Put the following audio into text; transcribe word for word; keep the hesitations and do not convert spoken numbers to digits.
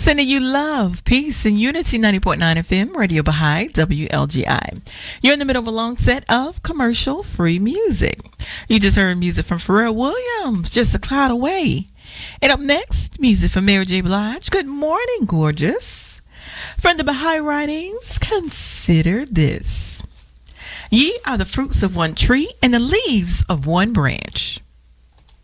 Sending you love, peace, and unity. ninety point nine F M, Radio Baha'i, W L G I. You're in the middle of a long set of commercial-free music. You just heard music from Pharrell Williams, Just a Cloud Away. And up next, music from Mary J. Blige, Good Morning, Gorgeous. From the Baha'i Writings, consider this. Ye are the fruits of one tree and the leaves of one branch.